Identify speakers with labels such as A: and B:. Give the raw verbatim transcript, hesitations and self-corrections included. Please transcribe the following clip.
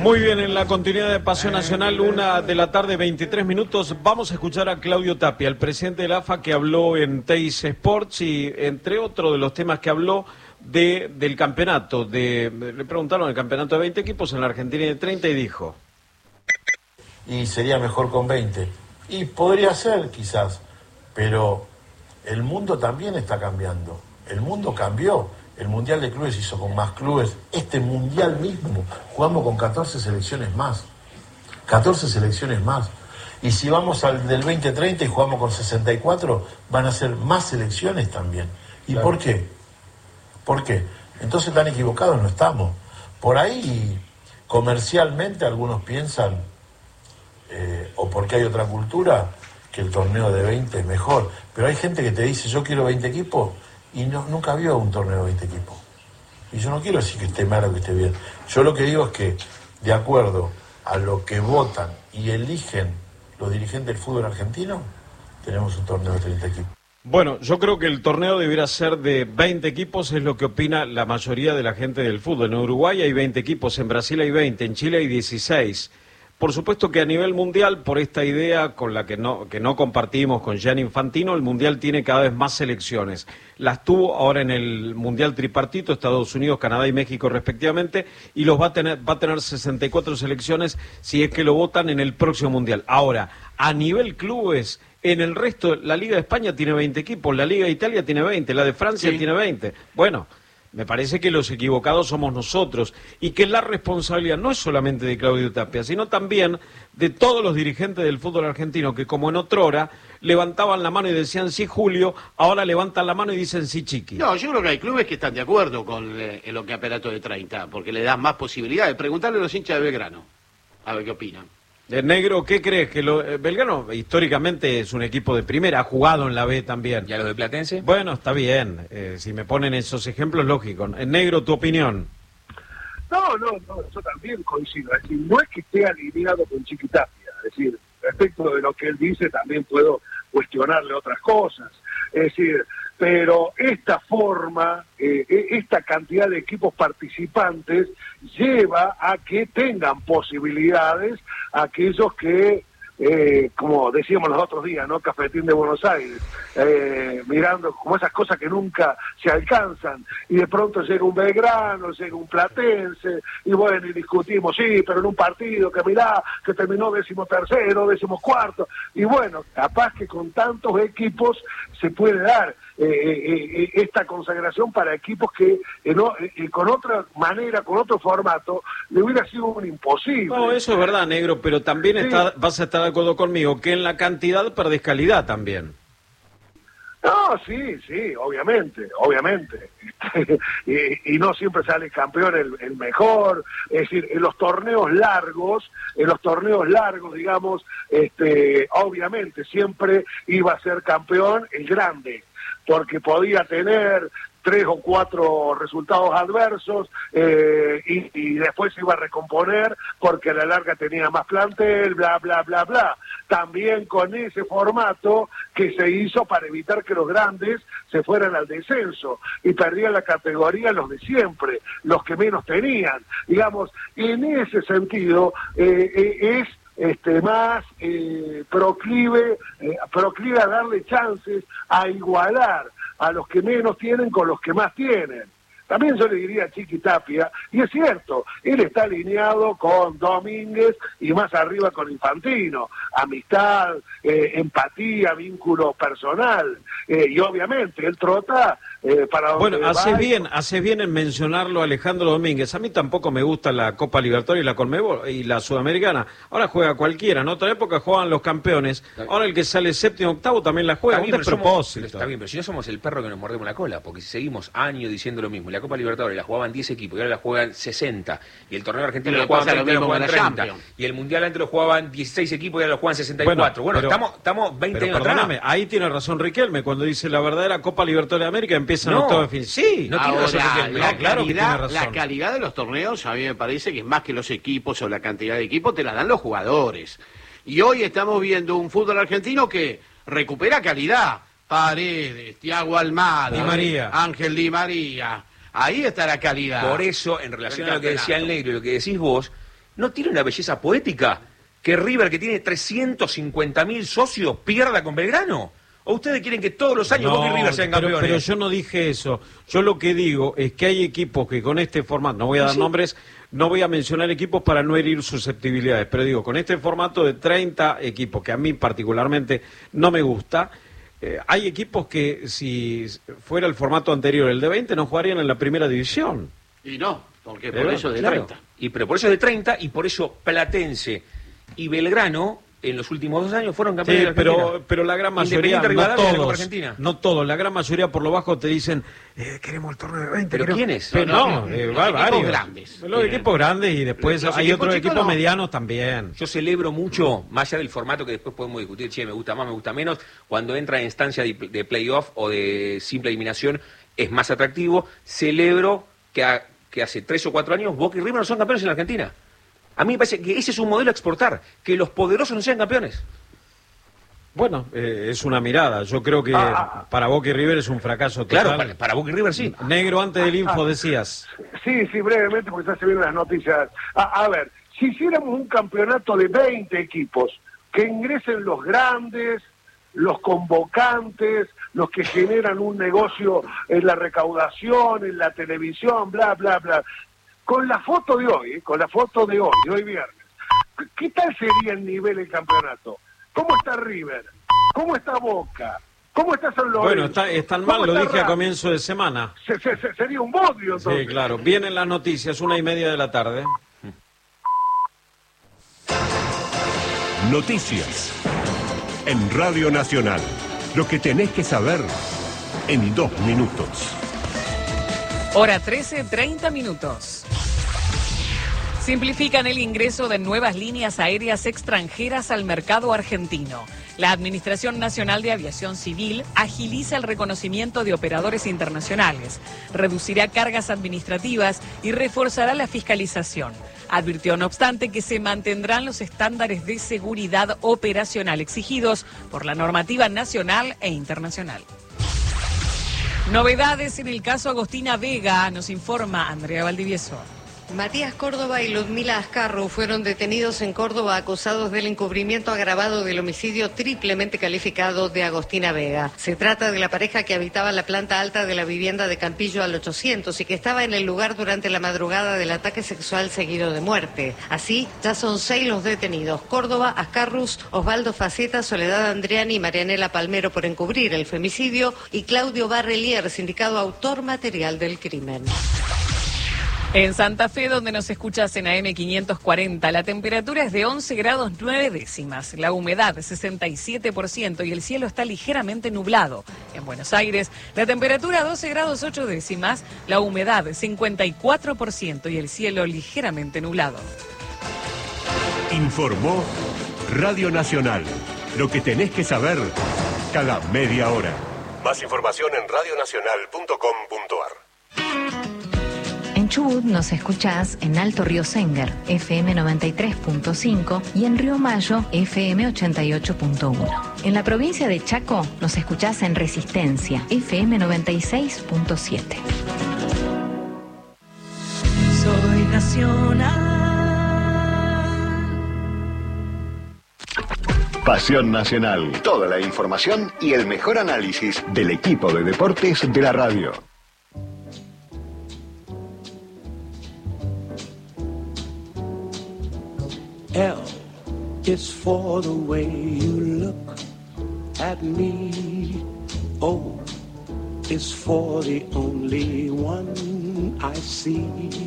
A: Muy bien, en la continuidad de Pasión Nacional, una de la tarde, veintitrés minutos, vamos a escuchar a Claudio Tapia, el presidente de la A F A, que habló en Teis Sports y, entre otros de los temas que habló, de del campeonato. De, le preguntaron el campeonato de veinte equipos, en la Argentina y de treinta, y dijo...
B: Y sería mejor con veinte. Y podría ser, quizás, pero el mundo también está cambiando. El mundo cambió. El Mundial de Clubes hizo con más clubes. Este Mundial mismo, jugamos con catorce selecciones más. catorce selecciones más. Y si vamos al del veinte treinta y jugamos con sesenta y cuatro, van a ser más selecciones también. ¿Y claro. por qué? ¿Por qué? Entonces tan equivocados no estamos. Por ahí, comercialmente, algunos piensan, eh, o porque hay otra cultura, que el torneo de veinte es mejor. Pero hay gente que te dice, yo quiero veinte equipos, y no, nunca vio un torneo de veinte equipos. Y yo no quiero decir que esté mal o que esté bien. Yo lo que digo es que, de acuerdo a lo que votan y eligen los dirigentes del fútbol argentino, tenemos un torneo de treinta equipos.
A: Bueno, yo creo que el torneo debiera ser de veinte equipos, es lo que opina la mayoría de la gente del fútbol. En Uruguay hay veinte equipos, en Brasil hay veinte, en Chile hay dieciséis. Por supuesto que a nivel mundial, por esta idea con la que no, que no compartimos con Gianni Infantino, el mundial tiene cada vez más selecciones. Las tuvo ahora en el mundial tripartito, Estados Unidos, Canadá y México respectivamente, y los va a tener, va a tener sesenta y cuatro selecciones si es que lo votan en el próximo mundial. Ahora, a nivel clubes, en el resto, la Liga de España tiene veinte equipos, la Liga de Italia tiene veinte, la de Francia sí. tiene veinte. Bueno, me parece que los equivocados somos nosotros y que la responsabilidad no es solamente de Claudio Tapia, sino también de todos los dirigentes del fútbol argentino que, como en otrora, levantaban la mano y decían sí, Julio, ahora levantan la mano y dicen sí, Chiqui.
C: No, yo creo que hay clubes que están de acuerdo con eh, el campeonato de treinta, porque le dan más posibilidades. Preguntarle a los hinchas de Belgrano, a ver qué opinan.
A: De Negro, ¿qué crees? Que lo, eh, Belgrano históricamente es un equipo de primera, ha jugado en la B también.
D: ¿Y a los de Platense?
A: Bueno, está bien, eh, si me ponen esos ejemplos, lógico. En Negro, ¿tu opinión?
E: No, no, no, yo también coincido. Es decir, no es que esté alineado con Chiqui Tapia, es decir, respecto de lo que él dice también puedo cuestionarle otras cosas. Es decir, pero esta forma, eh, esta cantidad de equipos participantes lleva a que tengan posibilidades aquellos que, eh, como decíamos los otros días, ¿no? Cafetín de Buenos Aires, eh, mirando como esas cosas que nunca se alcanzan, y de pronto llega un Belgrano, llega un Platense, y bueno, y discutimos, sí, pero en un partido que mirá, que terminó décimo tercero, décimo cuarto, y bueno, capaz que con tantos equipos se puede dar eh, eh, esta consagración para equipos que eh, no, eh, con otra manera, con otro formato, le hubiera sido un imposible.
A: No, eso es verdad, Negro, pero también sí. está, vas a estar de acuerdo conmigo, que en la cantidad perdés calidad también.
E: No, sí, sí, obviamente, obviamente. y, y no siempre sale campeón el, el mejor. Es decir, en los torneos largos, en los torneos largos, digamos, este, obviamente siempre iba a ser campeón el grande, porque podía tener tres o cuatro resultados adversos eh, y, y después se iba a recomponer porque a la larga tenía más plantel, bla, bla, bla, bla. También con ese formato que se hizo para evitar que los grandes se fueran al descenso y perdían la categoría los de siempre, los que menos tenían. Digamos, en ese sentido eh, eh, es este más eh, proclive, eh, proclive a darle chances a igualar a los que menos tienen con los que más tienen. También yo le diría a Chiqui Tapia, y es cierto, él está alineado con Domínguez y más arriba con Infantino, amistad, eh, empatía, vínculo personal, eh, y obviamente él trota eh, para donde
A: Bueno, hace
E: va
A: bien, hace bien en mencionarlo Alejandro Domínguez. A mí tampoco me gusta la Copa Libertadores y la Conmebol y la Sudamericana. Ahora juega cualquiera, en otra época jugaban los campeones. Ahora el que sale séptimo octavo también la juega, un despropósito.
D: Está bien, pero si no somos el perro que nos mordemos la cola, porque si seguimos años diciendo lo mismo, la Copa Libertadores la jugaban diez equipos y ahora la juegan sesenta, y el torneo argentino lo jugaban treinta, lo jugaban treinta, y el mundial antes lo jugaban dieciséis equipos y ahora lo juegan sesenta y cuatro. Bueno, bueno pero, estamos, estamos veinte años atrás.
A: Ahí tiene razón Riquelme cuando dice la verdadera Copa Libertadores de América empieza en
C: no,
A: octavo de fin. Sí,
C: no tiene razón Riquelme. La,
A: no, claro
C: calidad,
A: que tiene razón.
C: La calidad de los torneos a mí me parece que es más que los equipos o la cantidad de equipos, te la dan los jugadores. Y hoy estamos viendo un fútbol argentino que recupera calidad. Paredes, Thiago Almada,
A: Di María.
C: Ángel Di María. Ahí está la calidad.
D: Por eso, en relación a lo que decía el Negro y lo que decís vos, ¿No tiene una belleza poética que River, que tiene trescientos cincuenta mil socios, pierda con Belgrano? ¿O ustedes quieren que todos los años
A: no,
D: Boca y River sean
A: pero,
D: campeones?
A: Pero yo no dije eso. Yo lo que digo es que hay equipos que con este formato, no voy a dar
D: ¿Sí?
A: nombres, no voy a mencionar equipos para no herir susceptibilidades, pero digo, con este formato de treinta equipos, que a mí particularmente no me gusta, eh, hay equipos que si fuera el formato anterior, el de veinte, no jugarían en la primera división.
C: Y no, porque por
A: Pero,
C: eso es de
D: Claro.
C: treinta.
D: Y, pero por eso es de treinta, y por eso Platense y Belgrano en los últimos dos años fueron campeones
A: Sí,
D: de Argentina.
A: pero, pero la gran mayoría,
D: Independiente
A: no
D: Rivadavia de la Copa
A: todos,
D: Argentina.
A: no todos, la gran mayoría por lo bajo te dicen, eh, queremos el torneo de veinte.
D: ¿Pero
A: queremos...
D: quiénes?
A: Pero
C: No,
A: no,
C: no,
A: eh,
C: los
A: va-
C: equipos
A: varios.
C: grandes.
A: Los
C: Bien.
A: equipos grandes y después
C: Los
A: hay
C: equipos
A: otros
C: chicos
A: equipos
C: no.
A: medianos también.
D: Yo celebro mucho, más allá del formato que después podemos discutir, che, me gusta más, me gusta menos, cuando entra en instancia de, de playoff o de simple eliminación es más atractivo. Celebro que, a, que hace tres o cuatro años Boca y River no son campeones en la Argentina. A mí me parece que ese es un modelo a exportar, que los poderosos no sean campeones.
A: Bueno, eh, es una mirada. Yo creo que
E: Ah.
A: para Boca y River es un fracaso total.
D: Claro, para, para Boca y River sí.
A: Negro, antes del info decías.
E: Sí, sí, brevemente, porque ya se vienen las noticias. A, a ver, si hiciéramos un campeonato de veinte equipos, que ingresen los grandes, los convocantes, los que generan un negocio en la recaudación, en la televisión, bla, bla, bla. Con la foto de hoy, eh, con la foto de hoy, de hoy viernes, ¿qué tal sería el nivel del campeonato? ¿Cómo está River? ¿Cómo está Boca? ¿Cómo está San Lorenzo?
A: Bueno, está, están mal,
E: ¿Cómo
A: lo
E: está
A: dije a
E: Racing?
A: comienzo de semana.
E: Se- se- se- sería un bodrio, entonces.
A: Sí, claro. Vienen las noticias, una y media de la tarde.
F: Noticias. En Radio Nacional. Lo que tenés que saber en dos minutos.
G: Hora trece, treinta minutos. Simplifican el ingreso de nuevas líneas aéreas extranjeras al mercado argentino. La Administración Nacional de Aviación Civil agiliza el reconocimiento de operadores internacionales, reducirá cargas administrativas y reforzará la fiscalización. Advirtió, no obstante, que se mantendrán los estándares de seguridad operacional exigidos por la normativa nacional e internacional. Novedades en el caso Agostina Vega, nos informa Andrea Valdivieso.
H: Matías Córdoba y Ludmila Ascarro fueron detenidos en Córdoba acusados del encubrimiento agravado del homicidio triplemente calificado de Agostina Vega. Se trata de la pareja que habitaba la planta alta de la vivienda de Campillo al ochocientos y que estaba en el lugar durante la madrugada del ataque sexual seguido de muerte. Así, ya son seis los detenidos: Córdoba, Ascarrus, Osvaldo Faceta, Soledad Andriani y Marianela Palmero por encubrir el femicidio, y Claudio Barrelier, sindicado autor material del crimen.
G: En Santa Fe, donde nos escuchas en A M quinientos cuarenta, la temperatura es de once grados nueve décimas, la humedad sesenta y siete por ciento y el cielo está ligeramente nublado. En Buenos Aires, la temperatura doce grados ocho décimas, la humedad cincuenta y cuatro por ciento y el cielo ligeramente nublado.
F: Informó Radio Nacional. Lo que tenés que saber cada media hora. Más información en radio nacional punto com punto ar.
I: En Chubut nos escuchás en Alto Río Senger, F M noventa y tres punto cinco, y en Río Mayo, F M ochenta y ocho punto uno. En la provincia de Chaco nos escuchás en Resistencia, F M noventa y seis punto siete.
G: Soy nacional.
J: Pasión Nacional. Toda la información y el mejor análisis del equipo de deportes de la radio.
K: L is for the way you look at me. O is for the only one I see.